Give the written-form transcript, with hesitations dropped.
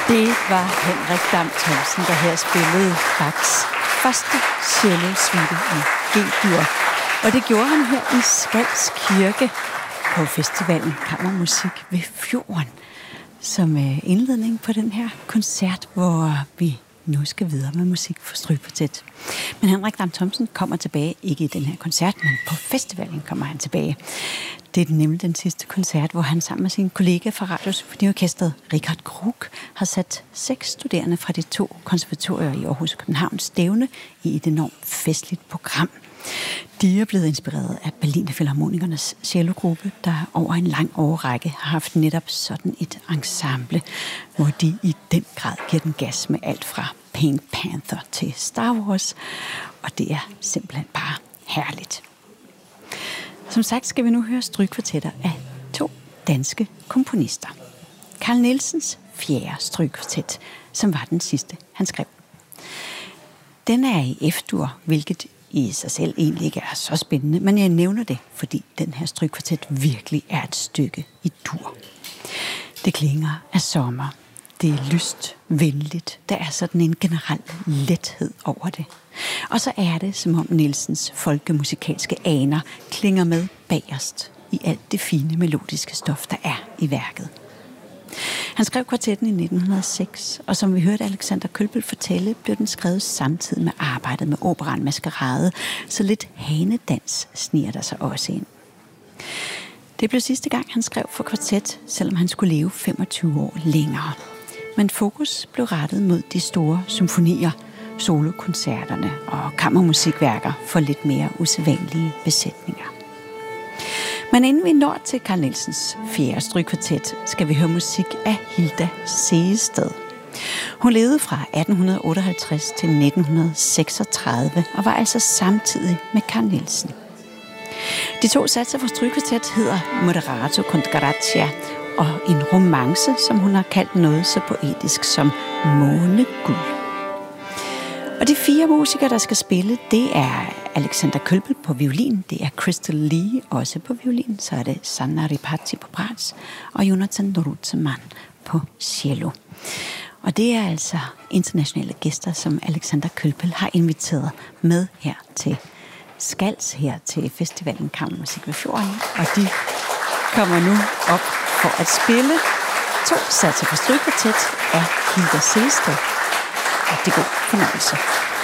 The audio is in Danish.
Det var Henrik Dam Thomsen, der her spillede Bachs første cello-suite i G-dur. Og det gjorde han her i Skals Kirke på festivalen Kammermusik ved Fjorden, som indledning på den her koncert, hvor vi nu skal videre med musik for strygekvartet. Men Henrik Dam Thomsen kommer tilbage, ikke i den her koncert, men på festivalen kommer han tilbage. Det er nemlig den sidste koncert, hvor han sammen med sin kollega fra Radiosymfoniorkestret, Richard Krug, har sat 6 studerende fra de 2 konservatorier i Aarhus og København stævne i et enormt festligt program. De er blevet inspireret af Berliner Philharmonikernes cellogruppe, der over en lang årrække har haft netop sådan et ensemble, hvor de i den grad giver den gas med alt fra Pink Panther til Star Wars, og det er simpelthen bare herligt. Som sagt skal vi nu høre strygekvartetter af 2 danske komponister. Carl Nielsens 4. strygekvartet, som var den sidste, han skrev. Den er i F-dur, hvilket i sig selv egentlig ikke er så spændende, men jeg nævner det, fordi den her strygekvartet virkelig er et stykke i dur. Det klinger af sommer. Det er lyst, venligt. Der er sådan en generel lethed over det. Og så er det, som om Nielsens folkemusikalske aner klinger med bagerst i alt det fine melodiske stof, der er i værket. Han skrev kvartetten i 1906, og som vi hørte Alexander Kølpel fortælle, blev den skrevet samtidig med arbejdet med operaen Maskerade, så lidt hanedans sniger der sig også ind. Det blev sidste gang, han skrev for kvartet, selvom han skulle leve 25 år længere. Men fokus blev rettet mod de store symfonier, solokoncerterne og kammermusikværker for lidt mere usædvanlige besætninger. Men inden vi når til Carl Nielsens 4. strygekvartet, skal vi høre musik af Hilda Sehested. Hun levede fra 1858 til 1936 og var altså samtidig med Carl Nielsen. De 2 satser for strygekvartet hedder Moderato con grazia og en romance, som hun har kaldt noget så poetisk som Måneguld. Og de 4 musikere, der skal spille, det er Alexander Kølpel på violin, det er Crystal Lee også på violin, så er det Sanna Ripatti på bratsch og Jonathan Rutzemann på cello. Og det er altså internationale gæster, som Alexander Kølpel har inviteret med her til Skals, her til festivalen Kammermusik ved Fjorden. Og de kommer nu op for at spille 2 satser for strygekvartet af Hilda Sehested. Rigtig god fornøjelse.